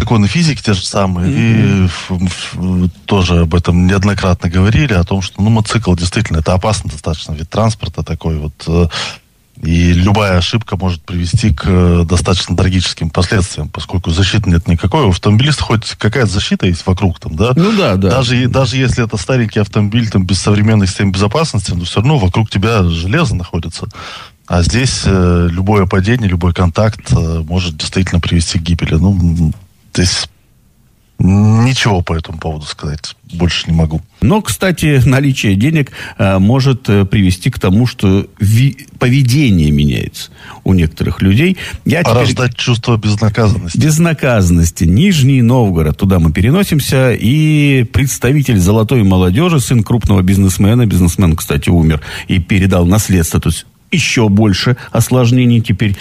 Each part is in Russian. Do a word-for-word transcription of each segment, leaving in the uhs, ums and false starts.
законы физики те же самые, mm-hmm. и в, в, тоже об этом неоднократно говорили, о том, что ну, мотоцикл действительно это опасный достаточно вид транспорта такой вот, и любая ошибка может привести к достаточно трагическим последствиям, поскольку защиты нет никакой. У автомобилиста хоть какая-то защита есть вокруг там, да? Ну да, да. Даже, даже если это старенький автомобиль там, без современной системы безопасности, но все равно вокруг тебя железо находится. А здесь э, любое падение, любой контакт э, может действительно привести к гибели. Ну, здесь ничего по этому поводу сказать больше не могу. Но, кстати, наличие денег э, может э, привести к тому, что ви- поведение меняется у некоторых людей. Я Порождать теперь... чувство безнаказанности. Безнаказанности. Нижний Новгород. Туда мы переносимся. И представитель золотой молодежи, сын крупного бизнесмена, бизнесмен, кстати, умер и передал наследство, то есть еще больше осложнений теперь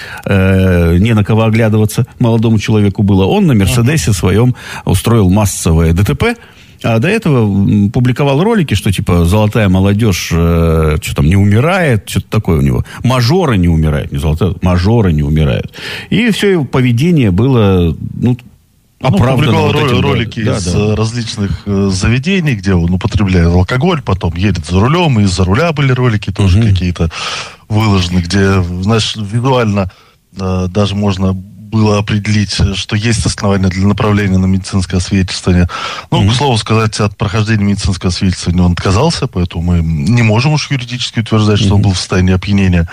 э, не на кого оглядываться молодому человеку было. Он на «Мерседесе» своем устроил массовое ДТП, а до этого публиковал ролики, что типа золотая молодежь э, что там не умирает, что-то такое у него. Мажоры не умирают, не золотая, мажоры не умирают. И все его поведение было, ну, оправданно. Он публиковал ролики да, из да. различных э, заведений, где он употребляет алкоголь, потом едет за рулем, и из-за руля были ролики тоже mm-hmm. какие-то выложены, где, знаешь, визуально э, даже можно было определить, что есть основания для направления на медицинское освидетельствование. Ну, mm-hmm. к слову сказать, от прохождения медицинского освидетельствования он отказался, поэтому мы не можем уж юридически утверждать, что mm-hmm. он был в состоянии опьянения.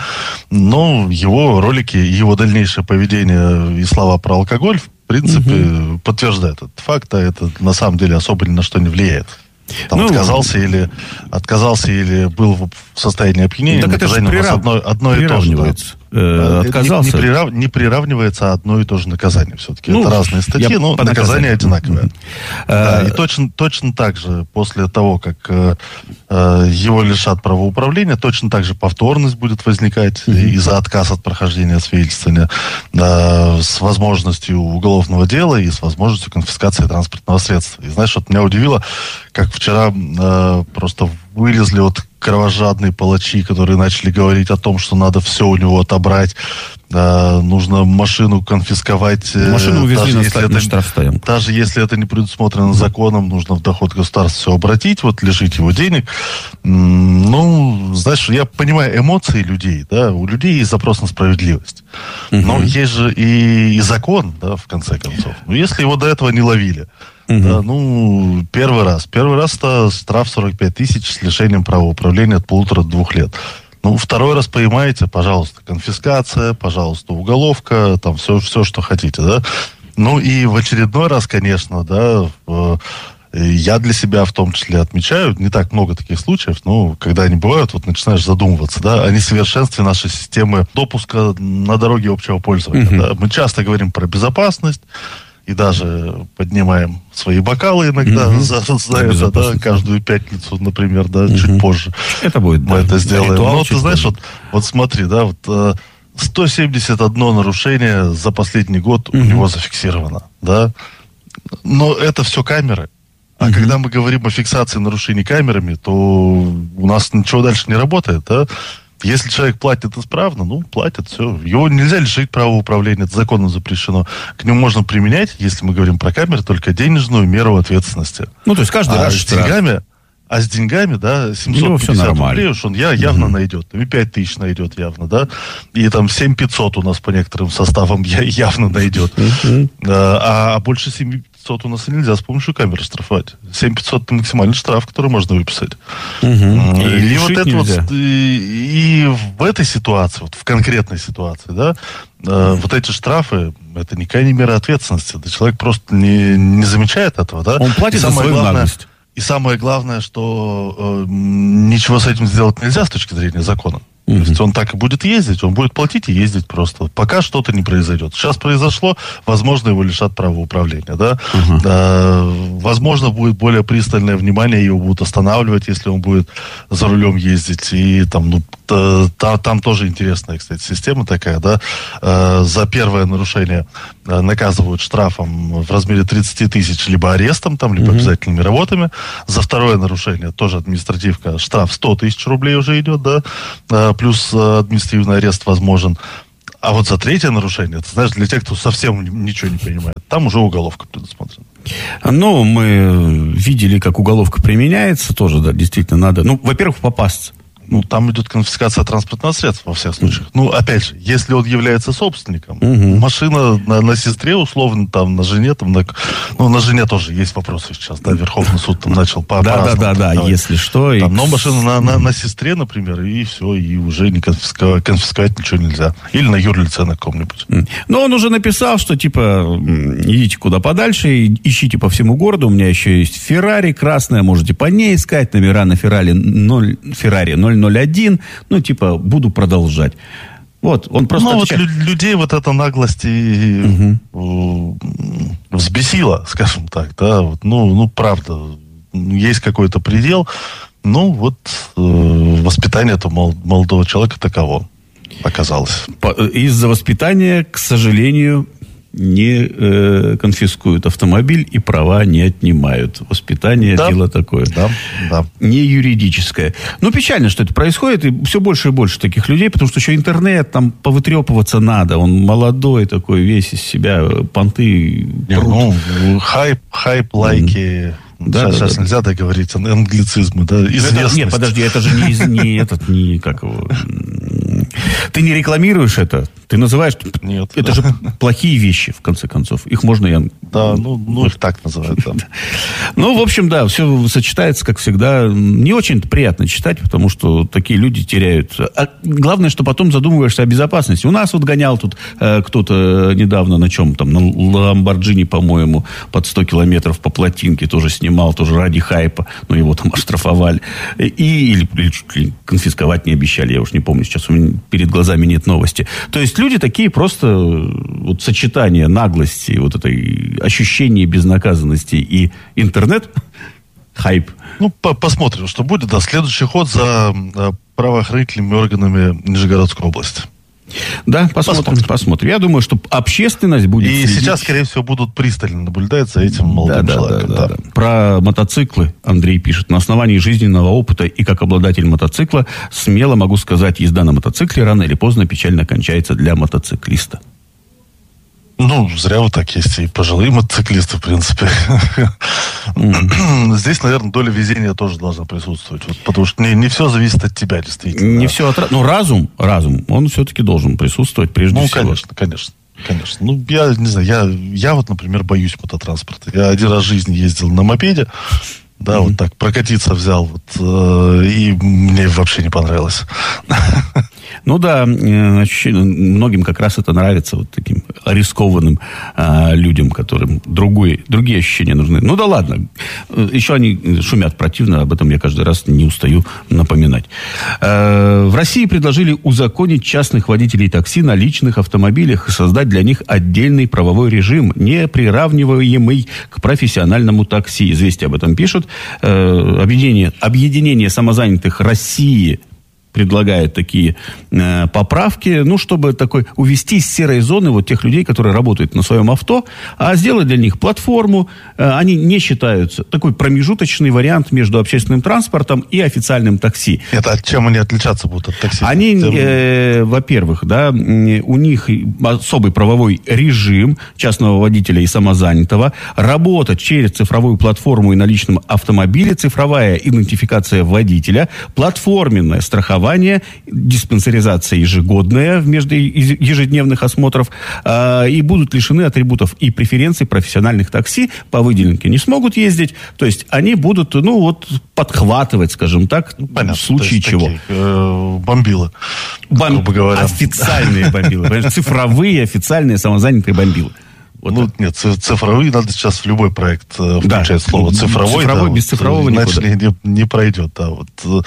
Но его ролики и его дальнейшее поведение и слова про алкоголь, в принципе, mm-hmm. подтверждают этот факт, а это на самом деле особо ни на что не влияет. Там ну, отказался или отказался или был в состоянии опьянения, так наказание это у нас одно, одно и то же. Да. Э, отказался. Не, не, прирав, не приравнивается одно и то же наказание все-таки. Ну, это разные статьи, но наказание одинаковое. Mm-hmm. Да, и точно, точно так же после того, как э, э, его лишат правоуправления, точно так же повторность будет возникать mm-hmm. из-за отказа от прохождения свидетельствования э, с возможностью уголовного дела и с возможностью конфискации транспортного средства. И знаешь, вот меня удивило, как вчера э, просто вылезли вот кровожадные палачи, которые начали говорить о том, что надо все у него отобрать, э, нужно машину конфисковать. Машину увезли на, если на это, штрафстоянку. Даже если это не предусмотрено законом, нужно в доход государства все обратить, вот лишить его денег. Ну, знаешь, я понимаю эмоции людей, да, у людей есть запрос на справедливость. Угу. Но есть же и, и закон, да, в конце концов. Но если его до этого не ловили, Uh-huh. да, ну, первый раз. Первый раз это штраф сорок пять тысяч с лишением права управления от полутора до двух лет. Ну, второй раз поймаете, пожалуйста, конфискация, пожалуйста, уголовка, там все, все, что хотите, да. Ну, и в очередной раз, конечно, да, в, я для себя в том числе отмечаю, не так много таких случаев, но когда они бывают, вот начинаешь задумываться, да, о несовершенстве нашей системы допуска на дороге общего пользования. Uh-huh. Да. Мы часто говорим про безопасность, и даже поднимаем свои бокалы иногда mm-hmm. за, за это, да, каждую пятницу, например, да, mm-hmm. чуть позже. Это будет, мы да, это сделаем. Ритуал. Но ты знаешь, вот, вот смотри, да, вот сто семьдесят одно нарушение за последний год mm-hmm. у него зафиксировано, да. Но это все камеры. А mm-hmm. когда мы говорим о фиксации нарушений камерами, то у нас ничего дальше не работает, да. Если человек платит исправно, ну, платит, все. Его нельзя лишить права управления, это законом запрещено. К нему можно применять, если мы говорим про камеры, только денежную меру ответственности. Ну, то есть каждый а раз с деньгами, а с деньгами, да, семьсот пятьдесят рублей уж он я, явно угу. найдет. И пять тысяч найдет явно, да. И там семь тысяч пятьсот у нас по некоторым составам я, явно найдет. Угу. А, а больше семь тысяч пятьсот у нас и нельзя с помощью камеры штрафовать. семь тысяч пятьсот это максимальный штраф, который можно выписать. Угу. И, и вот это нельзя. Вот, и, и в этой ситуации, вот в конкретной ситуации, да, э, вот эти штрафы, это никакая не мера ответственности. Да, человек просто не, не замечает этого, да. Он платит за свою наглость. И самое главное, что э, ничего с этим сделать нельзя с точки зрения закона. Mm-hmm. То есть он так и будет ездить, он будет платить и ездить просто. Пока что-то не произойдет. Сейчас произошло, возможно, его лишат права управления, да? Uh-huh. А, возможно, будет более пристальное внимание, его будут останавливать, если он будет за рулем ездить. И там, ну, та, та, там тоже интересная, кстати, система такая, да? А, за первое нарушение а, наказывают штрафом в размере тридцать тысяч, либо арестом, там, либо uh-huh. обязательными работами. За второе нарушение тоже административка, штраф сто тысяч рублей уже идет, да? А, плюс административный арест возможен. А вот за третье нарушение, ты знаешь, для тех, кто совсем ничего не понимает, там уже уголовка предусмотрена. Ну, мы видели, как уголовка применяется, тоже, да, действительно надо. Ну, во-первых, попасться. Ну, там идет конфискация транспортного средства во всех случаях. Ну, опять же, если он является собственником, угу. машина на, на сестре, условно, там, на жене, там, на, ну, на жене тоже есть вопросы сейчас, да, Верховный суд там начал по Да, да, да, да, если что. Там, и... Но машина на, на, на сестре, например, и все, и уже не конфисковать, конфисковать ничего нельзя. Или на юрлице на каком-нибудь. Но он уже написал, что, типа, идите куда подальше, ищите по всему городу, у меня еще есть Феррари красная, можете по ней искать, номера на Феррари ноль, Феррари ноль ноль один, ну, типа, буду продолжать. Вот, он просто... Ну, отвечает... вот людей вот эта наглость и угу. взбесила, скажем так, да, вот, ну, ну, правда, есть какой-то предел, ну, вот э, воспитание этого молодого человека таково оказалось. Из-за воспитания, к сожалению, не э, конфискуют автомобиль и права не отнимают. Воспитание да, дело такое. Да, да. Не юридическое. Ну, печально, что это происходит. И все больше и больше таких людей, потому что еще интернет, там повытрепываться надо. Он молодой такой, весь из себя, понты. Не, ну, хайп, хайп, лайки. Да, сейчас, да, сейчас да. нельзя договорить англицизмы, да, известность. Нет, подожди, это же не, не этот, не как его... Ты не рекламируешь это, ты называешь... Нет. Это же плохие вещи, в конце концов. Их можно... Я... Да, ну, ну их так называют. Да. Ну, в общем, да, все сочетается, как всегда. Не очень-то приятно читать, потому что такие люди теряют... А главное, что потом задумываешься о безопасности. У нас вот гонял тут э, кто-то недавно на чем там, на Ламборджини, по-моему, под сто километров по плотинке тоже снимал, тоже ради хайпа, но его там оштрафовали. И, или, или, или конфисковать не обещали, я уж не помню, сейчас у меня перед глазами нет новости. То есть люди такие просто вот сочетание наглости, вот этой ощущения безнаказанности и интернет, хайп. Ну, по посмотрим, что будет. Да, следующий ход за правоохранительными органами Нижегородской области. Да, посмотрим, посмотрим, посмотрим. Я думаю, что общественность будет... И следить. Сейчас, скорее всего, будут пристально наблюдать за этим молодым да, человеком. Да, да, да. Да. Про мотоциклы Андрей пишет. На основании жизненного опыта и как обладатель мотоцикла смело могу сказать, езда на мотоцикле рано или поздно печально кончается для мотоциклиста. Ну, зря вот так есть и пожилые мотоциклисты, в принципе. Mm. Здесь, наверное, доля везения тоже должна присутствовать. Вот, потому что не, не все зависит от тебя, действительно. Не все от... Ну, разум, разум, он все-таки должен присутствовать прежде ну, всего. Ну, конечно, конечно. Конечно. Ну, я не знаю, я, я вот, например, боюсь мототранспорта. Я один раз в жизни ездил на мопеде. Да, mm-hmm. вот так, прокатиться взял, вот, э, и мне вообще не понравилось. Ну да, ощущение, многим как раз это нравится, вот таким рискованным а, людям, которым другой, другие ощущения нужны. Ну да ладно, еще они шумят противно, об этом я каждый раз не устаю напоминать. А, в России предложили узаконить частных водителей такси на личных автомобилях и создать для них отдельный правовой режим, не приравниваемый к профессиональному такси. Известия об этом пишут. А, объединение, объединение самозанятых России предлагает такие э, поправки, ну, чтобы такой увести из серой зоны вот тех людей, которые работают на своем авто, а сделать для них платформу. Э, они не считаются. Такой промежуточный вариант между общественным транспортом и официальным такси. Это от чем они отличаться будут от такси? Они, э, во-первых, да, у них особый правовой режим частного водителя и самозанятого, работа через цифровую платформу и на личном автомобиле, цифровая идентификация водителя, платформенное страхование, диспансеризация ежегодная между ежедневных осмотров, э, и будут лишены атрибутов и преференций профессиональных такси, по выделенке не смогут ездить, то есть они будут, ну, вот, подхватывать, скажем так, понятно, в случае чего. Такие, э, бомбилы, Бом... грубо говоря. Официальные бомбилы, цифровые официальные самозанятые бомбилы. Вот ну, это. Нет, цифровые надо сейчас в любой проект включать, да, слово цифровой. Цифровой, да, без вот, цифрового иначе никуда. Не, не пройдет, да, вот.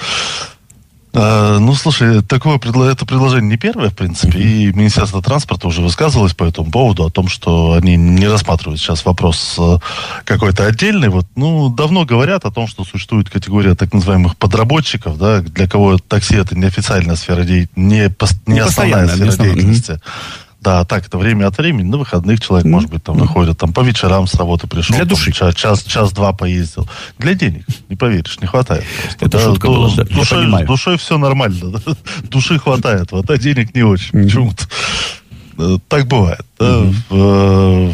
А, ну, слушай, такое это предложение не первое, в принципе, mm-hmm. и Министерство транспорта уже высказывалось по этому поводу, о том, что они не рассматривают сейчас вопрос какой-то отдельный. Вот, ну, давно говорят о том, что существует категория так называемых подработчиков, да, для кого такси это не официальная сфера деятельности, не, пос, не, не основная сфера деятельности. Mm-hmm. Да, так, это время от времени, на выходных человек, mm-hmm. может быть, там выходит, там по вечерам с работы пришел. Для души. Там, час, час-два поездил. Для денег, не поверишь, не хватает. Просто. Это да, шутка то, была, да, душой, с душой все нормально. Да? Души хватает, вот, а денег не очень. Mm-hmm. Почему-то. Так бывает. Mm-hmm. Да?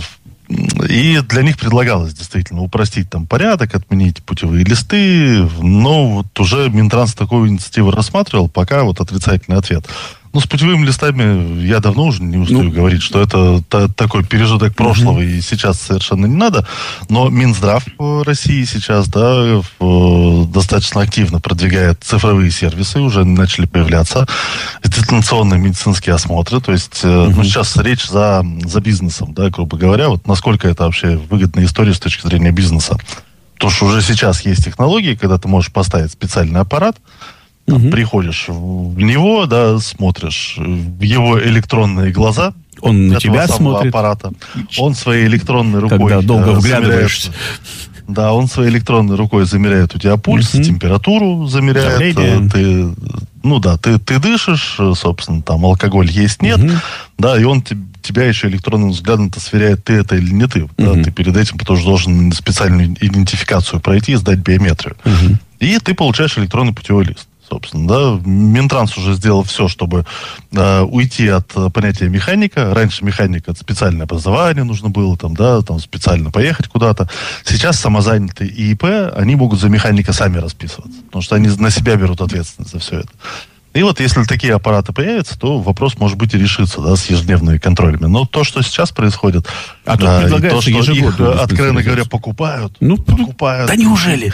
И для них предлагалось действительно упростить там порядок, отменить путевые листы, но вот уже Минтранс такую инициативу рассматривал, пока вот отрицательный ответ. Ну, с путевыми листами я давно уже не устаю ну, говорить, что это та, такой пережиток прошлого, uh-huh. и сейчас совершенно не надо. Но Минздрав России сейчас, да, в, достаточно активно продвигает цифровые сервисы, уже начали появляться дистанционные медицинские осмотры. То есть, uh-huh. ну, сейчас речь за, за бизнесом, да, грубо говоря, вот насколько это вообще выгодная история с точки зрения бизнеса. Потому что уже сейчас есть технологии, когда ты можешь поставить специальный аппарат, Там, угу. приходишь в него, да, смотришь в его электронные глаза. Он на тебя смотрит. Аппарата. Он своей электронной рукой... Когда долго вглядываешься. Да, он своей электронной рукой замеряет у тебя пульс, угу. температуру замеряет. Давление. Ты, ну да, ты, ты дышишь, собственно, там алкоголь есть, нет. Угу. Да, и он тебя еще электронным взглядом-то сверяет, ты это или не ты. Угу. Да, ты перед этим тоже должен специальную идентификацию пройти и сдать биометрию. Угу. И ты получаешь электронный путевой лист. Собственно, да, Минтранс уже сделал все, чтобы э, уйти от э, понятия механика. Раньше механика — это специальное образование нужно было, там, да, там специально поехать куда-то. Сейчас самозанятые и ИП, они могут за механика сами расписываться, потому что они на себя берут ответственность за все это. И вот если такие аппараты появятся, то вопрос, может быть, и решится, да, с ежедневными контролями. Но то, что сейчас происходит, а да, и то, что их, откровенно говоря, покупают, ну, покупают. Да неужели?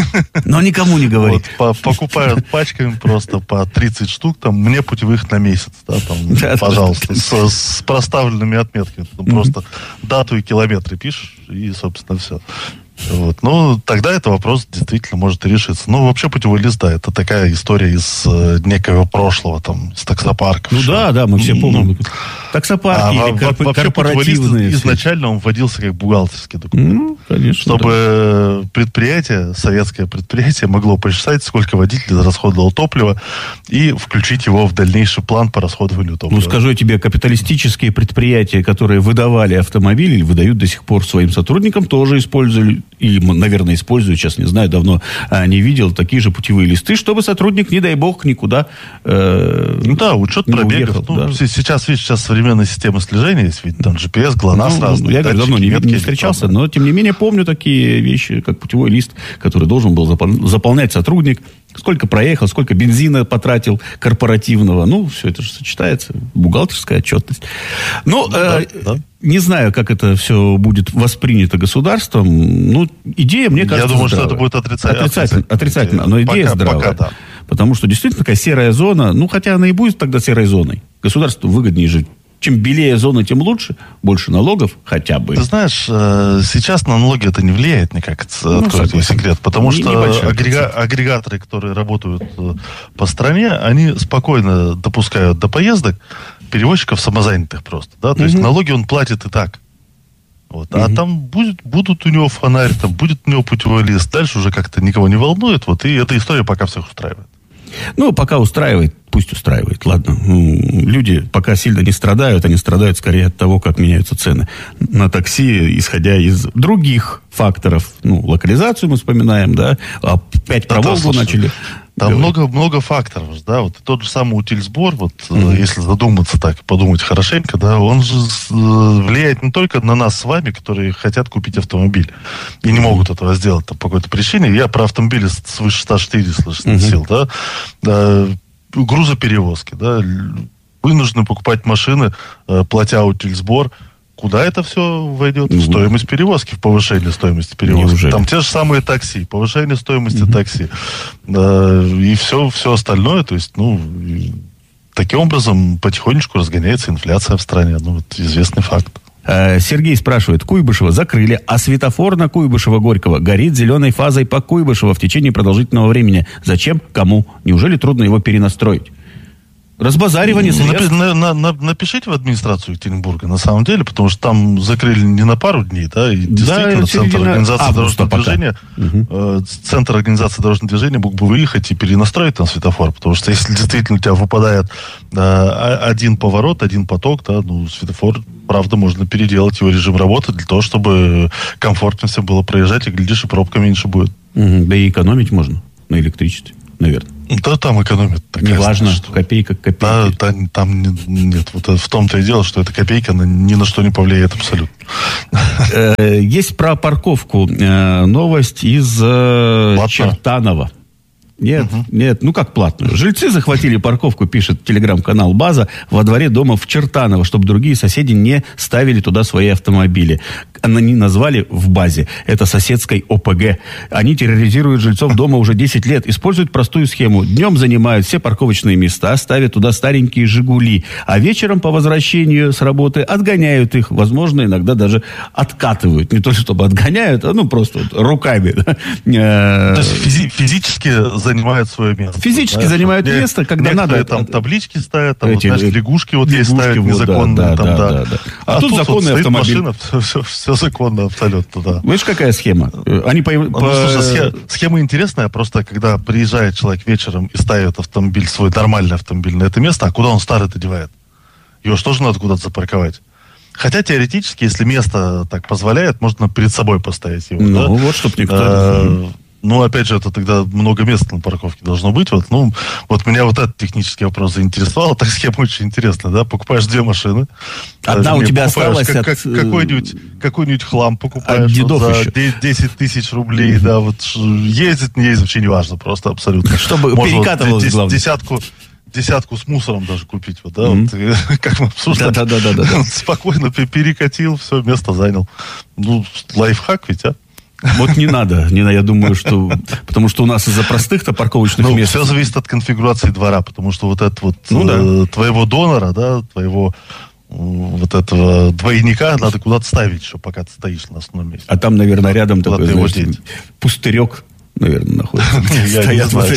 Но никому не говорит. Покупают пачками просто по тридцать штук, там, мне путевых на месяц, да, там, пожалуйста, с проставленными отметками. Просто дату и километры пишешь, и, собственно, все. Вот. Ну, тогда этот вопрос действительно может и решиться. Ну, вообще путевой лист, да, это такая история из э, некого прошлого, там, с таксопарков. Ну, да, да, мы все помним. Ну, таксопарки а, или корп- вообще корпоративные. Изначально он вводился как бухгалтерский документ. Ну, конечно. Чтобы да. предприятие, советское предприятие, могло посчитать, сколько водитель расходовал топлива и включить его в дальнейший план по расходованию топлива. Ну, скажу я тебе, капиталистические предприятия, которые выдавали автомобили или выдают до сих пор своим сотрудникам, тоже использовали и, наверное, использую, сейчас не знаю, давно а, не видел, такие же путевые листы, чтобы сотрудник, не дай бог, никуда э, ну да, учет пробегов. Уехал, ну, да. Сейчас, видишь, сейчас современная система слежения есть, ведь там джи пи эс, ГЛОНАСС ну, разные. Я говорю, давно не, не встречался, но, тем не менее, помню такие вещи, как путевой лист, который должен был запол- заполнять сотрудник, сколько проехал, сколько бензина потратил корпоративного. Ну, все это же сочетается. Бухгалтерская отчетность. Ну, ну э, да, да. Не знаю, как это все будет воспринято государством. Ну, идея, мне кажется, Я думаю, здравая. что это будет отрицательно. Отрицательно, отрицательно но идея пока, здравая. Пока, да. Потому что действительно такая серая зона, ну, хотя она и будет тогда серой зоной. Государству выгоднее жить. Чем белее зона, тем лучше. Больше налогов хотя бы. Ты знаешь, сейчас на налоги это не влияет никак, ну, открою тебе секрет. Потому не, что агрега- агрегаторы, которые работают по стране, они спокойно допускают до поездок перевозчиков самозанятых просто. Да? То угу. есть налоги он платит и так. Вот. Угу. А там будет, будут у него фонарь, там будет у него путевой лист. Дальше уже как-то никого не волнует. Вот, и эта история пока всех устраивает. Ну, пока устраивает, пусть устраивает, ладно. Люди пока сильно не страдают, они страдают скорее от того, как меняются цены на такси, исходя из других факторов. Ну, локализацию мы вспоминаем, да, опять про да, Волгу начали. Там много, много факторов, да, вот тот же самый утильсбор, вот, mm-hmm. если задуматься так, подумать хорошенько, да, он же влияет не только на нас с вами, которые хотят купить автомобиль и не могут этого сделать там, по какой-то причине. Я про автомобили свыше ста шестидесяти сил, mm-hmm. да, да, грузоперевозки, да, вынуждены покупать машины, платя утильсбор. Куда это все войдет? В стоимость перевозки, в повышение стоимости перевозки. Неужели? Там те же самые такси, повышение стоимости mm-hmm. такси. Да, и все, все остальное. То есть, ну, таким образом потихонечку разгоняется инфляция в стране. Ну, это известный факт. Сергей спрашивает, Куйбышева закрыли, а светофор на Куйбышева-Горького горит зеленой фазой по Куйбышево в течение продолжительного времени. Зачем? Кому? Неужели трудно его перенастроить? Разбазаривание средств. На, на, на, напишите в администрацию Екатеринбурга, на самом деле, потому что там закрыли не на пару дней, да, и действительно да, Центр организации дорожного движения, угу. э, Центр организации дорожного движения мог бы выехать и перенастроить там светофор, потому что если действительно у тебя выпадает э, один поворот, один поток, да, ну, светофор, правда, можно переделать его режим работы для того, чтобы комфортно всем было проезжать, и, глядишь, и пробка меньше будет. Угу. Да и экономить можно на электричестве, наверное. Да, там экономят. Неважно, что... копейка к копейке. Да, там, там нет. Вот в том-то и дело, что эта копейка, она ни на что не повлияет абсолютно. Есть про парковку новость из Чертанова. Нет, угу. нет, ну как платную. Жильцы захватили парковку, пишет телеграм-канал «База», во дворе дома в Чертаново, чтобы другие соседи не ставили туда свои автомобили. Они назвали в базе это соседской ОПГ. Они терроризируют жильцов дома уже десять лет, используют простую схему. Днем занимают все парковочные места, ставят туда старенькие «Жигули», а вечером по возвращению с работы отгоняют их, возможно, иногда даже откатывают. Не то, чтобы отгоняют, а ну просто вот руками. То есть физи- физически занимают свое место. Физически знаешь, занимают не, место, когда надо. Там таблички ставят, там эти, вот, знаешь, лягушки вот есть ставят вот, незаконные. Да, там, да, да. Да, да. А, а тут, тут законный вот автомобиль. Машина, все, все, все законно абсолютно, да. Видишь, какая схема? Они по... ну, по... слушай, схема, схема интересная, просто когда приезжает человек вечером и ставит автомобиль, свой нормальный автомобиль на это место, а куда он старый-то девает? Его же тоже надо куда-то запарковать. Хотя теоретически, если место так позволяет, можно перед собой поставить его. Ну, да? вот, чтобы никто... А, ну, опять же, это тогда много места на парковке должно быть. Вот, ну, вот меня вот этот технический вопрос заинтересовал. Так схема очень интересная, да? Покупаешь две машины. Одна у тебя осталась как, от... как, какой-нибудь, какой-нибудь хлам покупаешь от вот, за еще. десять тысяч рублей, mm-hmm. да, вот ездит, не ездит, вообще не важно, просто абсолютно. Чтобы перекатывалось, вот, главное. Десятку, десятку с мусором даже купить, вот, да, mm-hmm. вот, как мы обсуждали. Да, да, да, да, да. Спокойно перекатил, все, место занял. Ну, лайфхак ведь, а? Вот не надо, не надо, я думаю, что... Потому что у нас из-за простых-то парковочных ну, мест... все зависит от конфигурации двора, потому что вот это вот ну, э, да. твоего донора, да, твоего э, вот этого двойника надо куда-то ставить еще, пока ты стоишь на основном месте. А там, наверное, рядом куда такой, знаешь, пустырек, наверное, находится. Стоят вот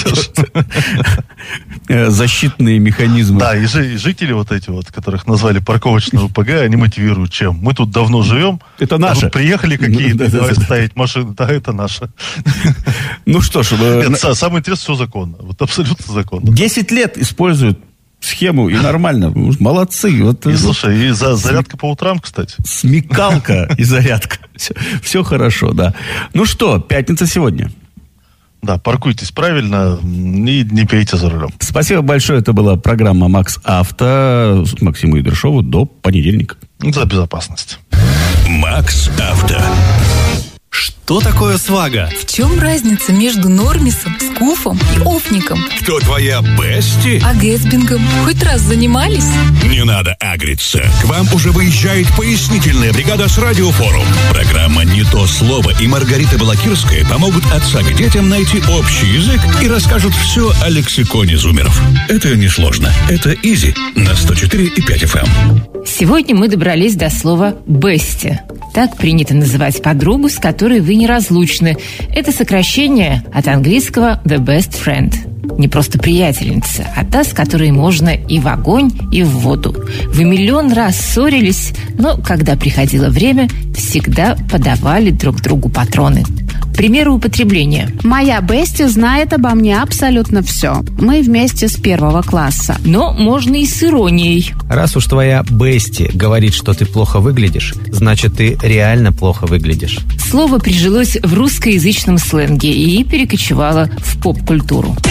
эти защитные механизмы. Да, и жители вот эти вот, которых назвали парковочные ОПГ, они мотивируют чем? Мы тут давно живем. Это наше. Приехали какие-то, давай ставить машины. Да, это наше. Ну что ж. Самое интересное, все законно. Вот абсолютно законно. Десять лет используют схему, и нормально. Молодцы. Вот, и слушай, и за, зарядка по утрам, кстати. Смекалка и зарядка. Все, все хорошо, да. Ну что, пятница сегодня. Да, паркуйтесь правильно и не пейте за рулем. Спасибо большое. Это была программа «Макс Авто» с Максимом Идрышовым. До понедельника. За безопасность. «Макс Авто». Что такое свага? В чем разница между нормисом, скуфом и офником? Кто твоя бести? А гэтсбингом? Хоть раз занимались? Не надо агриться. К вам уже выезжает пояснительная бригада с Радиофорум. Программа «Не то слово» и Маргарита Балакирская помогут отца к детям найти общий язык и расскажут все о лексиконе зумеров. Это несложно. Это изи на сто четыре и пять эф эм. Сегодня мы добрались до слова «бести». Так принято называть подругу, с которой вы неразлучны. Это сокращение от английского «the best friend». Не просто приятельница, а та, с которой можно и в огонь, и в воду. Вы миллион раз ссорились, но когда приходило время, всегда подавали друг другу патроны. Примеры употребления. Моя бести знает обо мне абсолютно все. Мы вместе с первого класса. Но можно и с иронией. Раз уж твоя бести говорит, что ты плохо выглядишь, значит, ты реально плохо выглядишь. Слово прижилось в русскоязычном сленге и перекочевало в поп-культуру.